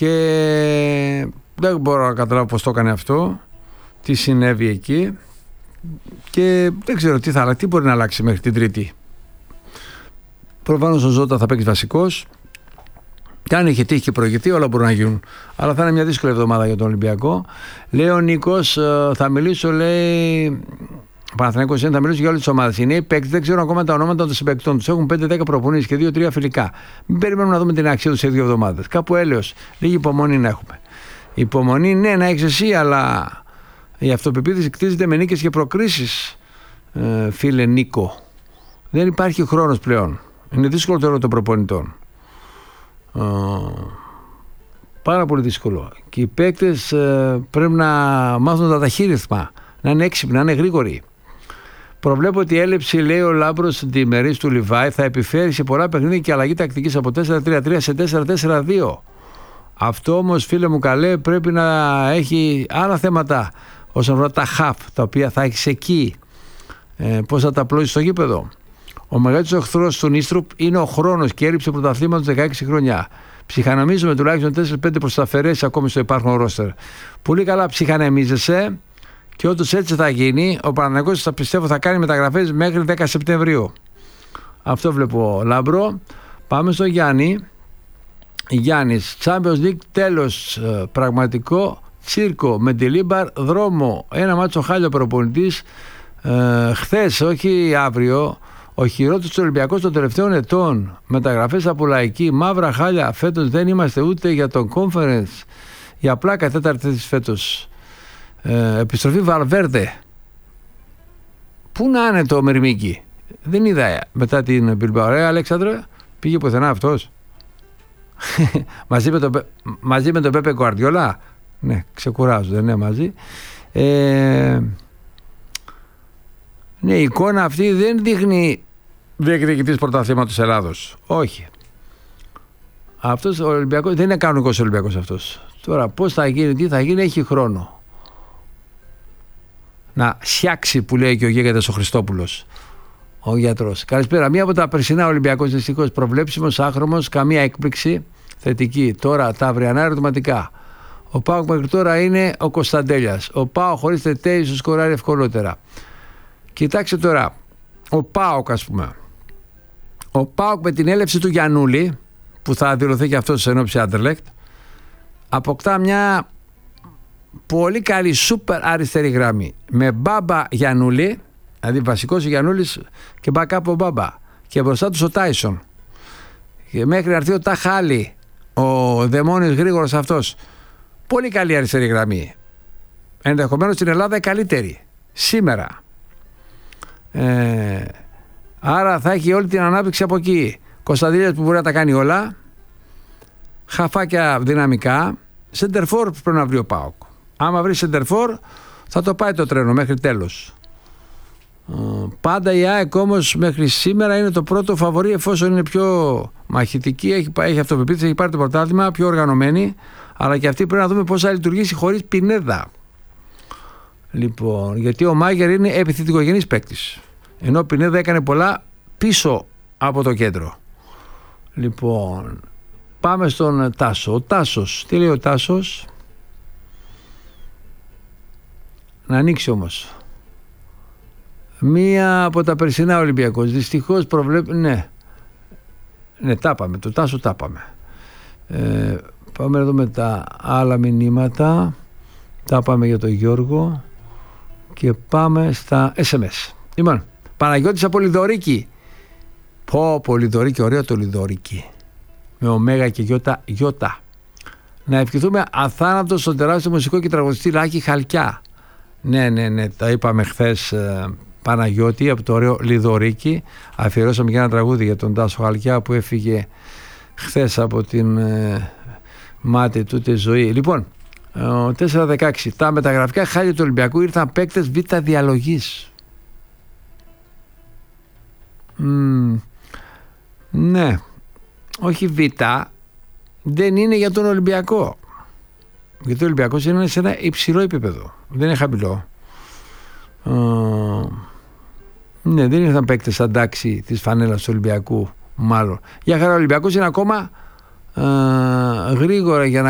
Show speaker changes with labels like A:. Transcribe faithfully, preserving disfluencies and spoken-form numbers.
A: Και δεν μπορώ να καταλάβω πώς το έκανε αυτό, τι συνέβη εκεί, και δεν ξέρω τι θα αλλάξει, τι μπορεί να αλλάξει μέχρι την Τρίτη. Προφανώς ο Ζώτα θα παίξει βασικός. Και αν είχε τύχει και προηγηθεί, όλα μπορούν να γίνουν. Αλλά θα είναι μια δύσκολη εβδομάδα για τον Ολυμπιακό. Λέει ο Νίκος, θα μιλήσω, λέει. Παναθηναϊκός είναι, θα μιλήσω για όλες τις ομάδες. Οι νέοι παίκτες δεν ξέρουν ακόμα τα ονόματα των συμπαικτών τους. Έχουν πέντε δέκα προπονήσεις και δύο τρία φιλικά. Μην περιμένουμε να δούμε την αξία τους σε δύο εβδομάδες. Κάπου έλεος. Λίγη υπομονή να έχουμε. Υπομονή, ναι, να έχεις εσύ, αλλά η αυτοπεποίθηση κτίζεται με νίκες και προκρίσεις, ε, φίλε Νίκο. Δεν υπάρχει χρόνος πλέον. Είναι δύσκολο το έργο των προπονητών. Ε, πάρα πολύ δύσκολο. Και οι παίκτες ε, πρέπει να μάθουν τα ταχύρυθμα, να είναι έξυπνοι, να είναι γρήγοροι. Προβλέπω ότι η έλλειψη, λέει ο Λάμπρος, στην τιμερής του Λιβάη θα επιφέρει σε πολλά παιχνίδια και αλλαγή τακτικής από τέσσερα τρία τρία σε τέσσερα τέσσερα δύο. Αυτό όμως, φίλε μου καλέ, πρέπει να έχει άλλα θέματα όσον αφορά τα χαφ, τα οποία θα έχεις εκεί. Ε, πώς θα τα απλώσεις στο γήπεδο. Ο μεγαλύτερος εχθρός του Νίστρουπ είναι ο χρόνος και έλλειψη πρωταθλήματος δεκαέξι χρονιά. Ψυχανομίζουμε τουλάχιστον τέσσερα πέντε προσταφαιρέσεις ακόμη στο υπάρχον ρόστερ. Πολύ καλά ψυχανεμίζεσαι και όντως έτσι θα γίνει. Ο Παναθηναϊκός, θα πιστεύω, θα κάνει μεταγραφές μέχρι δέκα Σεπτεμβρίου. Αυτό βλέπω, Λάμπρο. Πάμε στο Γιάννη. Γιάννης, Champions League, τέλος, πραγματικό τσίρκο με τη Λίμπαρ, δρόμο, ένα μάτσο χάλιο προπονητής. Ε, χθες, όχι αύριο, ο χειρότερος του Ολυμπιακός των τελευταίων ετών. Μεταγραφές από λαϊκή, μαύρα χάλια. Φέτος δεν είμαστε ούτε για τον conference. Για πλάκα, τέταρτη της φέτος. Ε, επιστροφή Βαλβέρντε. Πού να είναι το Μερμίκι? Δεν είδα μετά την Μπιλμπάο. Ρε Αλέξανδρε, πήγε πουθενά αυτός? μαζί, με το, μαζί με τον Πέπε Γκουαρντιόλα. Ναι, ξεκουράζονται, ναι, μαζί. Ε, ναι, η εικόνα αυτή δεν δείχνει διεκδικητής πρωταθλήματος Ελλάδος. Όχι. Αυτός ο Ολυμπιακός δεν είναι κανονικός Ολυμπιακός αυτός. Τώρα πώς θα γίνει, τι θα γίνει, έχει χρόνο. Να σιάξει, που λέει και ο γίγαντας ο Χριστόπουλος, ο γιατρός. Καλησπέρα. Μία από τα περσινά Ολυμπιακός, δυστυχώς προβλέψιμος, άχρωμος, καμία έκπληξη θετική. Τώρα τα αυριανά ερωτηματικά. Ο ΠΑΟΚ μέχρι τώρα είναι ο Κωνσταντέλιας. Ο ΠΑΟΚ χωρίς Τετέι σου σκοράρει ευκολότερα. Κοιτάξτε τώρα, ο ΠΑΟΚ, ας πούμε. Ο ΠΑΟΚ με την έλευση του Γιαννούλη, που θα δηλωθεί και αυτός σε ενόψει Άντερλεκτ, αποκτά μια πολύ καλή σούπερ αριστερή γραμμή. Με Μπάμπα Γιαννούλη, δηλαδή βασικός ο Γιαννούλης και backup ο Μπάμπα. Και μπροστά τους ο Τάισον. Και μέχρι να έρθει ο Ταχάλη, ο δαιμόνιος γρήγορος αυτός. Πολύ καλή αριστερή γραμμή. Ενδεχομένως στην Ελλάδα η καλύτερη. Σήμερα. Ε, άρα θα έχει όλη την ανάπτυξη από εκεί. Κωνσταντίνιας που μπορεί να τα κάνει όλα. Χαφάκια δυναμικά. Σεντερφόρ πρέπει να βρει ο ΠΑΟΚ. Άμα βρει σεντερφόρ θα το πάει το τρένο μέχρι τέλος. Πάντα η ΑΕΚ όμως μέχρι σήμερα είναι το πρώτο φαβορί, εφόσον είναι πιο μαχητική, έχει, έχει αυτοπεποίθηση, έχει πάρει το πρωτάθλημα, πιο οργανωμένη, αλλά και αυτή πρέπει να δούμε πώς θα λειτουργήσει χωρίς Πινέδα. Λοιπόν, γιατί ο Μάγερ είναι επιθετικογενής παίκτης, ενώ ο Πινέδα έκανε πολλά πίσω από το κέντρο. Λοιπόν, πάμε στον Τάσο. Ο Τάσος, τι λέει ο Τάσος? Να ανοίξει όμως. Μία από τα περσινά Ολυμπιακός. Δυστυχώς προβλέπει. Ναι, ναι, τα πάμε. Το Τάσο τα πάμε. Ε, πάμε να δούμε τα άλλα μηνύματα. Τα πάμε για τον Γιώργο. Και πάμε στα ες εμ ες. Λοιπόν, Παναγιώτης από Λιδωρίκη. Πω, πω, Λιδωρίκη, ωραίο το Λιδωρίκη. Με ωμέγα και γιώτα, γιώτα. Να ευχηθούμε αθάνατο στον τεράστιο μουσικό και τραγουδιστή Λάκη Χαλκιά. Ναι, ναι, ναι, τα είπαμε χθες, ε, Παναγιώτη, από το ωραίο Λιδωρίκη. Αφιερώσαμε και ένα τραγούδι για τον Τάσο Χαλκιά που έφυγε χθες από την ε, μάτη του τη ζωή. Λοιπόν, ε, τέσσερα δεκαέξι. Τα μεταγραφικά χάλια του Ολυμπιακού ήρθαν παίκτες β' διαλογής. Mm, ναι, όχι β', δεν είναι για τον Ολυμπιακό. Γιατί ο Ολυμπιακός είναι σε ένα υψηλό επίπεδο. Δεν είναι χαμηλό. Uh, ναι, δεν ήρθαν παίκτες σαν τάξη της φανέλας του Ολυμπιακού, μάλλον. Για χαρά, ο Ολυμπιακός είναι ακόμα uh, γρήγορα για να